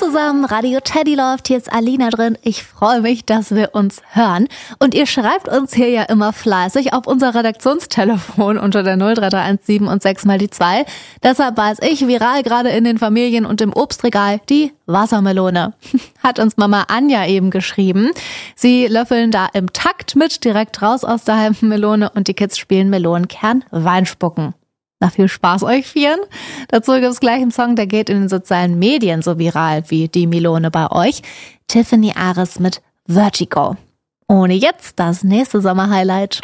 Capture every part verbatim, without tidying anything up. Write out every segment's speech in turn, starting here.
zusammen, Radio Teddy läuft, hier ist Alina drin. Ich freue mich, dass wir uns hören. Und ihr schreibt uns hier ja immer fleißig auf unser Redaktionstelefon unter der null drei drei eins sieben und sechs mal die zwei. Deshalb weiß ich, viral gerade in den Familien und im Obstregal, die Wassermelone. Hat uns Mama Anja eben geschrieben. Sie löffeln da im Takt mit, direkt raus aus der halben Melone und die Kids spielen Melonenkern Weinspucken. Na, viel Spaß euch Vieren. Dazu gibt es gleich einen Song, der geht in den sozialen Medien so viral wie die Melone bei euch. Tiffany Ares mit Vertigo. Ohne jetzt das nächste Sommerhighlight.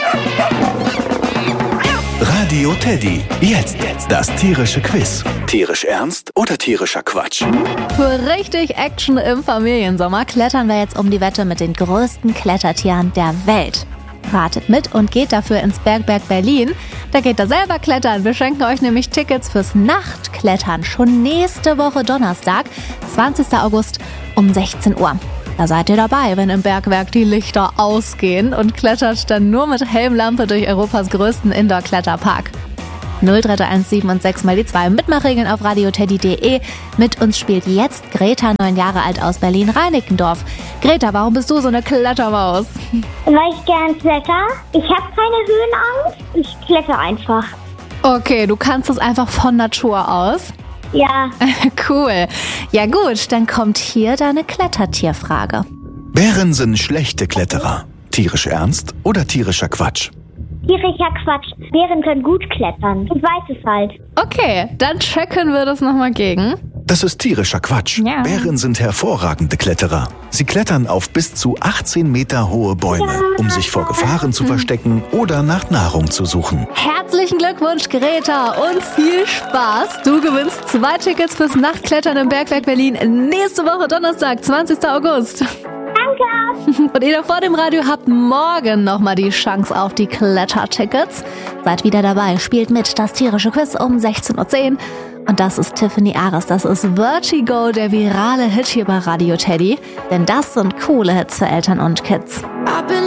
Radio Teddy. Jetzt. Jetzt. Das tierische Quiz. Tierisch ernst oder tierischer Quatsch? Für richtig Action im Familiensommer klettern wir jetzt um die Wette mit den größten Klettertieren der Welt. Ratet mit und geht dafür ins Bergwerk Berlin. Da geht ihr selber klettern. Wir schenken euch nämlich Tickets fürs Nachtklettern. Schon nächste Woche Donnerstag, zwanzigster August um sechzehn Uhr. Da seid ihr dabei, wenn im Bergwerk die Lichter ausgehen und klettert dann nur mit Helmlampe durch Europas größten Indoor-Kletterpark. null drei drei eins sieben und sechs mal die zwei. Mitmachregeln auf radioteddy punkt de. Mit uns spielt jetzt Greta, neun Jahre alt aus Berlin-Reinickendorf. Greta, warum bist du so eine Klettermaus? Weil ich gern kletter. Ich habe keine Höhenangst. Ich kletter einfach. Okay, du kannst es einfach von Natur aus? Ja. Cool. Ja gut, dann kommt hier deine Klettertierfrage. Bären sind schlechte Kletterer. Tierisch ernst oder tierischer Quatsch? Tierischer Quatsch. Bären können gut klettern. Ich weiß es halt. Okay, dann checken wir das nochmal gegen. Das ist tierischer Quatsch. Ja. Bären sind hervorragende Kletterer. Sie klettern auf bis zu achtzehn Meter hohe Bäume, um sich vor Gefahren zu verstecken oder nach Nahrung zu suchen. Herzlichen Glückwunsch, Greta, und viel Spaß. Du gewinnst zwei Tickets fürs Nachtklettern im Bergwerk Berlin nächste Woche Donnerstag, zwanzigster August. Danke. Und ihr da vor dem Radio habt morgen nochmal die Chance auf die Klettertickets. Seid wieder dabei, spielt mit, das tierische Quiz um sechzehn Uhr zehn. Und das ist Tiffany Ares, das ist Vertigo, der virale Hit hier bei Radio Teddy. Denn das sind coole Hits für Eltern und Kids.